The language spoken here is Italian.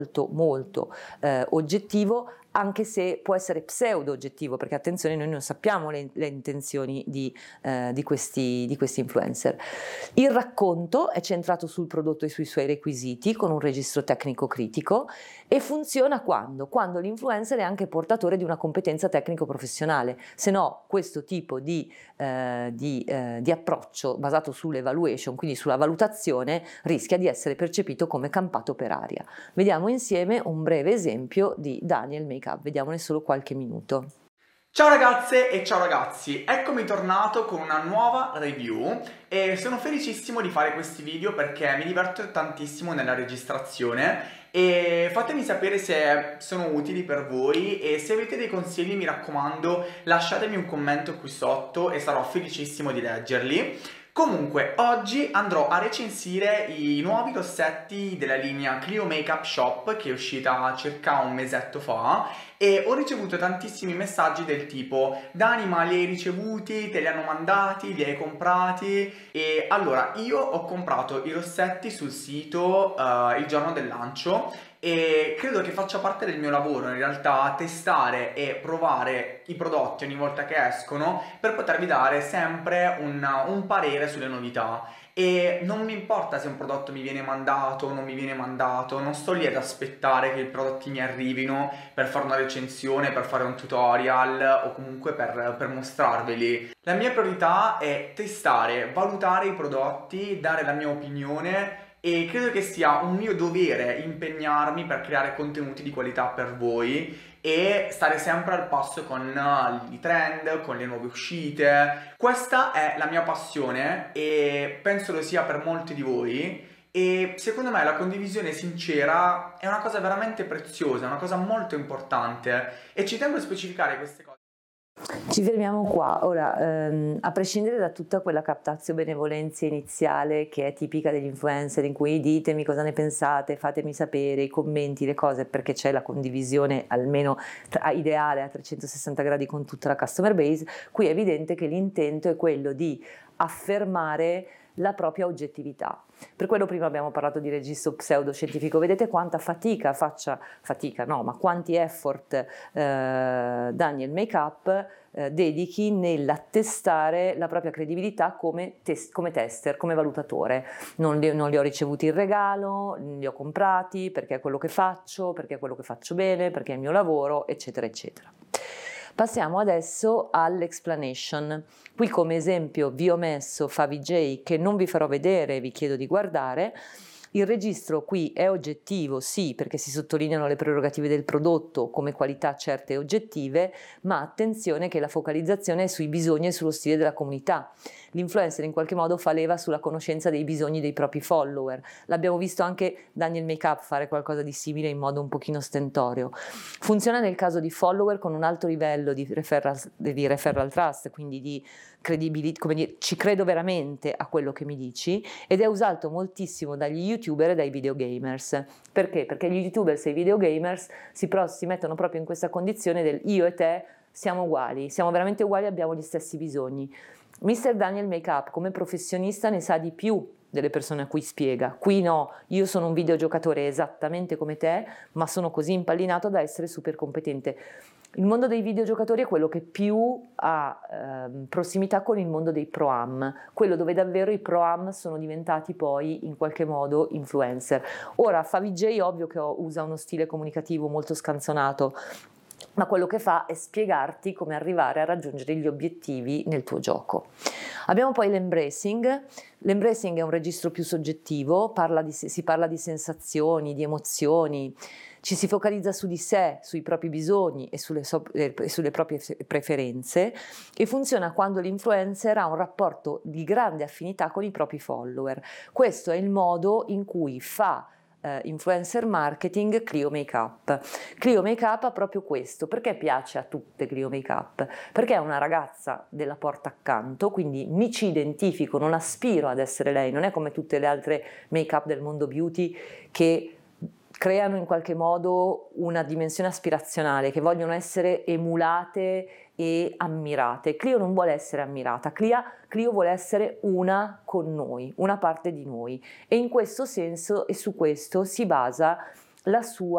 molto oggettivo, anche se può essere pseudo oggettivo, perché attenzione, noi non sappiamo le intenzioni di questi influencer. Il racconto è centrato sul prodotto e sui suoi requisiti, con un registro tecnico critico, e funziona quando l'influencer è anche portatore di una competenza tecnico-professionale. Se no, questo tipo di approccio basato sull'evaluation, quindi sulla valutazione, rischia di essere percepito come campato per aria. Vediamo insieme un breve esempio di Daniel Makeup, vediamone solo qualche minuto. Ciao ragazze e ciao ragazzi, eccomi tornato con una nuova review e sono felicissimo di fare questi video perché mi diverto tantissimo nella registrazione e fatemi sapere se sono utili per voi e se avete dei consigli, mi raccomando, lasciatemi un commento qui sotto e sarò felicissimo di leggerli. Comunque, oggi andrò a recensire i nuovi rossetti della linea Clio Makeup Shop che è uscita circa un mesetto fa e ho ricevuto tantissimi messaggi del tipo: Dani, ma li hai ricevuti? Te li hanno mandati? Li hai comprati? E allora, io ho comprato i rossetti sul sito il giorno del lancio e credo che faccia parte del mio lavoro in realtà testare e provare i prodotti ogni volta che escono per potervi dare sempre un parere sulle novità. E non mi importa se un prodotto mi viene mandato o non mi viene mandato, non sto lì ad aspettare che i prodotti mi arrivino per fare una recensione, per fare un tutorial o comunque per mostrarveli. La mia priorità è testare, valutare i prodotti, dare la mia opinione e credo che sia un mio dovere impegnarmi per creare contenuti di qualità per voi e stare sempre al passo con i trend, con le nuove uscite. Questa è la mia passione e penso lo sia per molti di voi e secondo me la condivisione sincera è una cosa veramente preziosa, una cosa molto importante e ci tengo a specificare queste cose. Ci fermiamo qua. Ora, a prescindere da tutta quella captatio benevolenzia iniziale che è tipica degli influencer, in cui ditemi cosa ne pensate, fatemi sapere, i commenti, le cose, perché c'è la condivisione almeno ideale a 360 gradi con tutta la customer base, qui è evidente che l'intento è quello di affermare la propria oggettività. Per quello prima abbiamo parlato di registro pseudoscientifico. Vedete quanta quanti effort Daniel Makeup dedichi nell'attestare la propria credibilità come tester, come valutatore. Non li ho ricevuti in regalo, li ho comprati perché è quello che faccio bene, perché è il mio lavoro, eccetera, eccetera. Passiamo adesso all'explanation. Qui come esempio vi ho messo Favij, che non vi farò vedere, vi chiedo di guardare. Il registro qui è oggettivo, sì, perché si sottolineano le prerogative del prodotto come qualità certe e oggettive, ma attenzione che la focalizzazione è sui bisogni e sullo stile della comunità. L'influencer in qualche modo fa leva sulla conoscenza dei bisogni dei propri follower. L'abbiamo visto anche Daniel Makeup fare qualcosa di simile in modo un pochino stentorio. Funziona nel caso di follower con un alto livello di referral trust, quindi di credibilità, come dire, ci credo veramente a quello che mi dici, ed è usato moltissimo dagli youtuber e dai videogamers. Perché? Perché gli youtubers e i videogamers si mettono proprio in questa condizione del io e te siamo uguali, siamo veramente uguali, abbiamo gli stessi bisogni. Mr. Daniel Makeup come professionista ne sa di più delle persone a cui spiega. Qui no, io sono un videogiocatore esattamente come te, ma sono così impallinato da essere super competente. Il mondo dei videogiocatori è quello che più ha prossimità con il mondo dei pro-am, quello dove davvero i pro-am sono diventati poi in qualche modo influencer. Ora Favij ovvio che usa uno stile comunicativo molto scanzonato, ma quello che fa è spiegarti come arrivare a raggiungere gli obiettivi nel tuo gioco. Abbiamo poi l'embracing. L'embracing è un registro più soggettivo, si parla di sensazioni, di emozioni, ci si focalizza su di sé, sui propri bisogni e sulle proprie preferenze e funziona quando l'influencer ha un rapporto di grande affinità con i propri follower. Questo è il modo in cui fa influencer marketing Clio Makeup. Clio Makeup ha proprio questo. Perché piace a tutte Clio Makeup? Perché è una ragazza della porta accanto, quindi mi ci identifico, non aspiro ad essere lei, non è come tutte le altre make-up del mondo beauty che creano in qualche modo una dimensione aspirazionale, che vogliono essere emulate e ammirate. Clio non vuole essere ammirata, Clio vuole essere una con noi, una parte di noi, e in questo senso e su questo si basa la sua